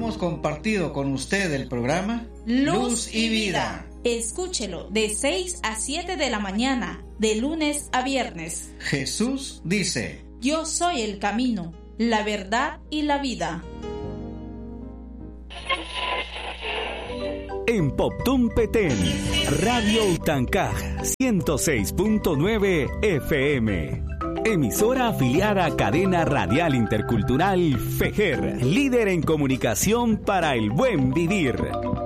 hemos compartido con usted el programa Luz y Vida. Escúchelo de 6 a 7 de la mañana, de lunes a viernes. Jesús dice: Yo soy el camino, la verdad y la vida. En Poptún Petén, Radio Utancaj 106.9 FM. Emisora afiliada a Cadena Radial Intercultural FEJER, líder en comunicación para el buen vivir.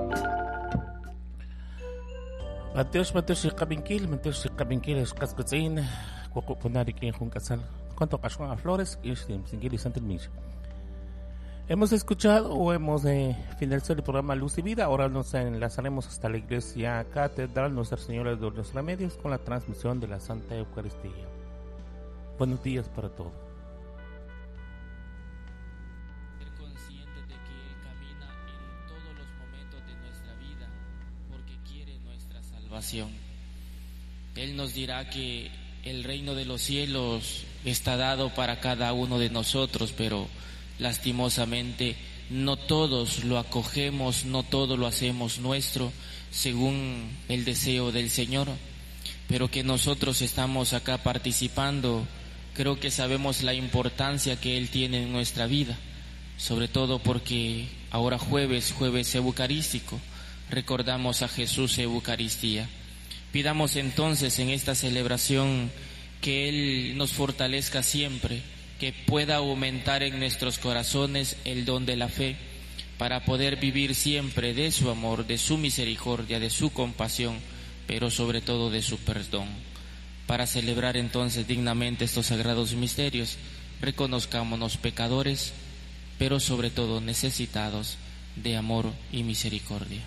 Mateos Cabinkil, Cascotzin, Cuacupunari, Juncasal, Cuanto Cascona Flores y Singil y Santelmich. Hemos escuchado o hemos finalizado el programa Luz y Vida. Ahora nos enlazaremos hasta la iglesia catedral Nuestra Señora de los Remedios con la transmisión de la Santa Eucaristía. Buenos días para todos. Ser consciente de que Él camina en todos los momentos de nuestra vida porque quiere nuestra salvación. Él nos dirá que el reino de los cielos está dado para cada uno de nosotros, pero lastimosamente no todos lo acogemos, no todos lo hacemos nuestro según el deseo del Señor, pero que nosotros estamos acá participando. Creo que sabemos la importancia que Él tiene en nuestra vida, sobre todo porque ahora jueves eucarístico, recordamos a Jesús Eucaristía. Pidamos entonces en esta celebración que Él nos fortalezca siempre, que pueda aumentar en nuestros corazones el don de la fe, para poder vivir siempre de su amor, de su misericordia, de su compasión, pero sobre todo de su perdón. Para celebrar entonces dignamente estos sagrados misterios, reconozcámonos pecadores, pero sobre todo necesitados de amor y misericordia.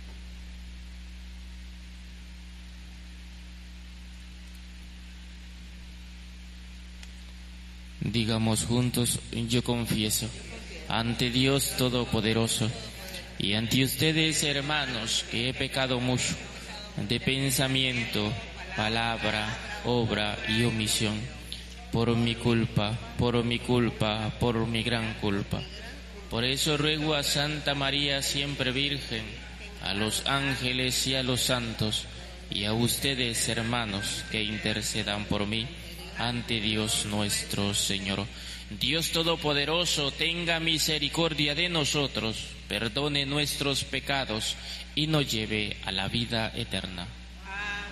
Digamos juntos: yo confieso ante Dios Todopoderoso y ante ustedes, hermanos, que he pecado mucho de pensamiento, palabra, obra y omisión, por mi culpa, por mi gran culpa. Por eso ruego a Santa María siempre Virgen, a los ángeles y a los santos, y a ustedes, hermanos, que intercedan por mí ante Dios nuestro Señor. Dios Todopoderoso, tenga misericordia de nosotros, perdone nuestros pecados y nos lleve a la vida eterna.